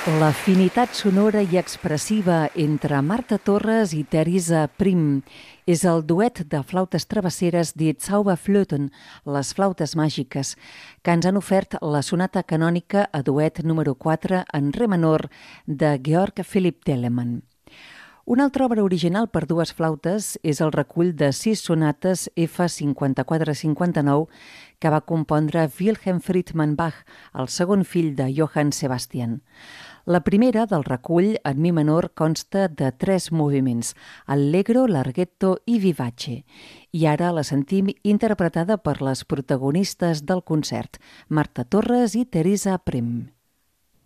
L'afinitat sonora i expressiva entre Marta Torres i Theresa Prim és el duet de flautes travesseres dit Zauberflöten, les flautes màgiques, que ens han ofert la sonata canònica a duet número 4 en re menor de Georg Philipp Telemann. Una altra obra original per dues flautes és el recull de 6 sonates F54-59 que va compondre Wilhelm Friedmann Bach, el segon fill de Johann Sebastian. La primera del recull, en mi menor, consta de 3 moviments, allegro, larghetto i vivace, i ara la sentim interpretada per les protagonistes del concert, Marta Torres i Theresa Prim.